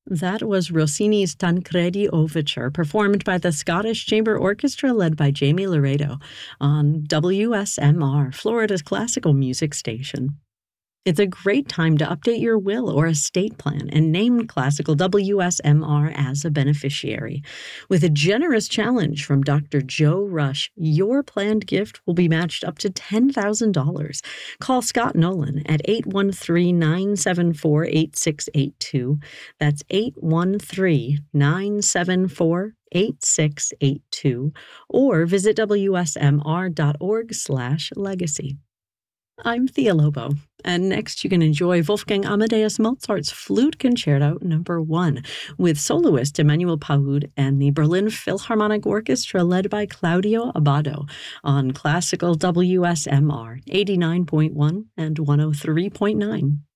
That was Rossini's Tancredi Overture, performed by the Scottish Chamber Orchestra led by Jamie Laredo on WSMR, Florida's classical music station. It's a great time to update your will or estate plan and name Classical WSMR as a beneficiary. With a generous challenge from Dr. Joe Rush, your planned gift will be matched up to $10,000. Call Scott Nolan at 813-974-8682. That's 813-974-8682. Or visit wsmr.org/legacy. I'm Thea Lobo, and next you can enjoy Wolfgang Amadeus Mozart's Flute Concerto No. 1 with soloist Emmanuel Paoud and the Berlin Philharmonic Orchestra led by Claudio Abbado on Classical WSMR 89.1 and 103.9.